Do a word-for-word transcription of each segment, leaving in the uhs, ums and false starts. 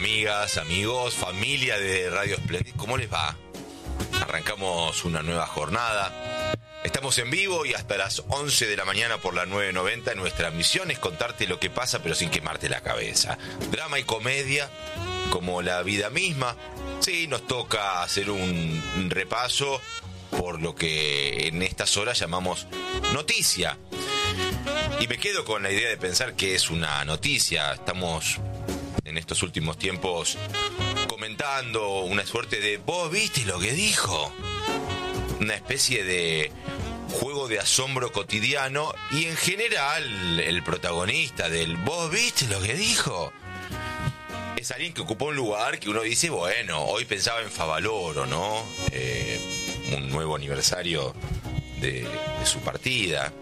amigas, amigos, familia de Radio Splendid, ¿cómo les va? Arrancamos una nueva jornada. Estamos en vivo y hasta las once de la mañana por la nueve noventa. Nuestra misión es contarte lo que pasa, pero sin quemarte la cabeza. Drama y comedia, como la vida misma. Sí, nos toca hacer un, un repaso por lo que en estas horas llamamos noticia. Y me quedo con la idea de pensar que es una noticia. Estamos en estos últimos tiempos comentando una suerte de ¿vos viste lo que dijo? Una especie de juego de asombro cotidiano y en general el protagonista del ¿vos viste lo que dijo? Es alguien que ocupó un lugar que uno dice, bueno, hoy pensaba en Favaloro, ¿no? Eh, un nuevo aniversario de, de su partida.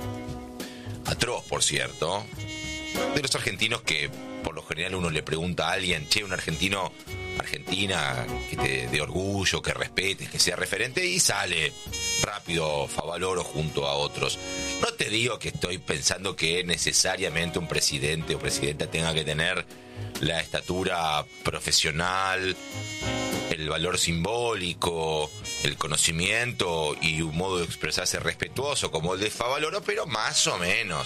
Atroz, por cierto. De los argentinos que por lo general uno le pregunta a alguien, che, un argentino, Argentina, que te dé orgullo, que respetes, que sea referente, y sale rápido Favaloro junto a otros. No te digo que estoy pensando que necesariamente un presidente o presidenta tenga que tener la estatura profesional, el valor simbólico, el conocimiento y un modo de expresarse respetuoso como el de Favaloro, pero más o menos.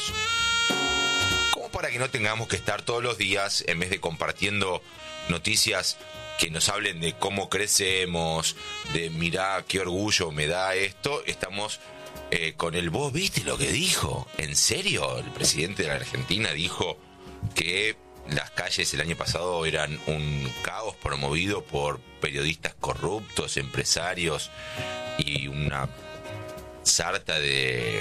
Como para que no tengamos que estar todos los días, en vez de compartiendo noticias que nos hablen de cómo crecemos, de mirá qué orgullo me da esto, estamos eh, con el ¿vos viste lo que dijo? ¿En serio? El presidente de la Argentina dijo que las calles el año pasado eran un caos promovido por periodistas corruptos, empresarios y una sarta de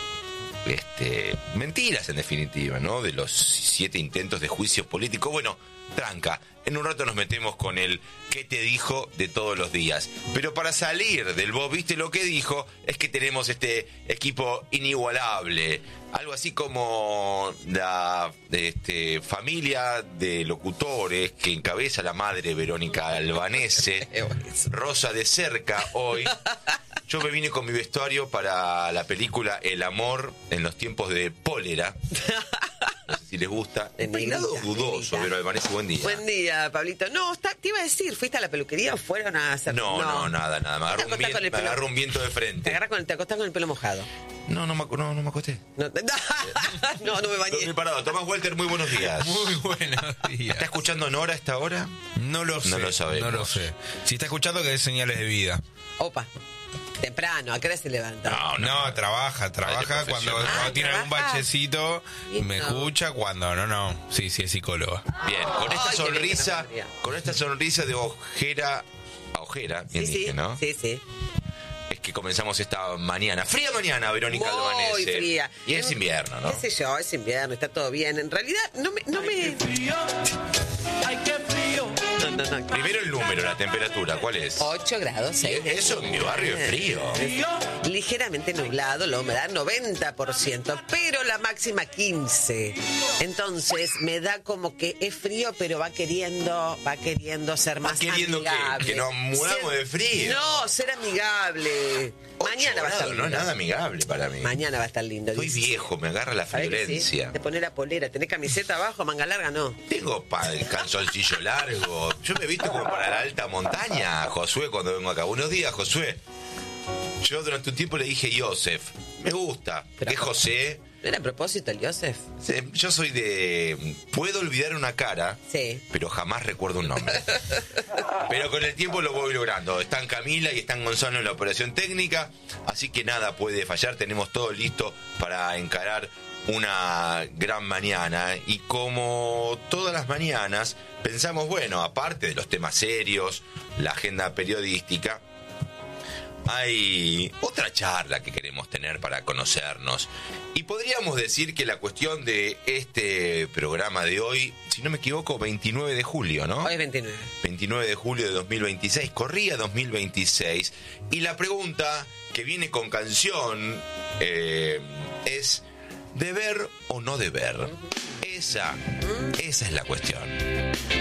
este, mentiras en definitiva, ¿no? De los siete intentos de juicio político. Bueno, tranca, en un rato nos metemos con el ¿qué te dijo? De todos los días. Pero para salir del vos viste lo que dijo, es que tenemos este equipo inigualable. Algo así como la este, familia de locutores que encabeza la madre Verónica Albanese, Rosa de Cerca hoy. Yo me vine con mi vestuario para la película El amor en los tiempos de Pólera. No sé si les gusta. Un peinado dudoso, pero Albanese, buen día. Buen día, Pablito. No, está, te iba a decir, ¿fuiste a la peluquería o fueron a hacer...? No, no, no nada, nada. Me agarró un, viento, me agarró un viento de frente. ¿Te, agarras con, te acostás con el pelo mojado? No, no me, no, no me acosté. No, no, no me bañé. Estoy parado. Tomás Walter, muy buenos días. Muy buenos días. ¿Está escuchando Nora a esta hora? No lo sé. No lo sabemos. No lo sé. Si está escuchando, que dé señales de vida. Opa. Temprano, ¿a qué hora se levanta? No, no, no trabaja, trabaja cuando, ah, cuando tiene algún bachecito, Listo. me escucha, cuando no, no. Sí, sí, es psicóloga. Bien, con esta Ay, sonrisa, con esta sonrisa de ojera a ojera, bien sí, dije, sí, ¿no? Sí, sí. Es que comenzamos esta mañana, fría mañana, Verónica Muy Albanese. fría. Y es invierno, ¿no? ¿Qué sé yo? Es invierno, está todo bien. En realidad, no me... No me... Ay, qué frío. No, no, no. Primero el número, la temperatura, ¿cuál es? ocho grados, seis. Eso en mi barrio es frío. Ligeramente nublado, la humedad noventa por ciento, pero la máxima quince. Entonces me da como que es frío, pero va queriendo, va queriendo ser más queriendo amigable. que, que nos muramos Ser- de frío. No, ser amigable. Mañana va a estar Ocho lindo. grados, no es nada amigable para mí. Mañana va a estar lindo. Estoy dice. viejo, me agarra la ¿Sabés que sí? violencia. Te pone la polera, tenés camiseta abajo, manga larga, no. Tengo pa- el calzoncillo largo. Yo me he visto como para la alta montaña, Josué, cuando vengo acá. Buenos días, Josué. Yo durante un tiempo le dije Joseph. Me gusta. Pero- Que es José. ¿No era a propósito el Joseph? Sí, yo soy de... Puedo olvidar una cara, Sí. pero jamás recuerdo un nombre. Pero con el tiempo lo voy logrando. Están Camila y están Gonzalo en la operación técnica, así que nada puede fallar. Tenemos todo listo para encarar una gran mañana. Y como todas las mañanas, pensamos, bueno, aparte de los temas serios, la agenda periodística, hay otra charla que queremos tener para conocernos. Y podríamos decir que la cuestión de este programa de hoy, si no me equivoco, veintinueve de julio, ¿no? Hoy es veintinueve. veintinueve de julio de dos mil veintiséis, corría dos mil veintiséis. Y la pregunta que viene con canción eh, es, ¿deber o no deber? Esa, esa es la cuestión.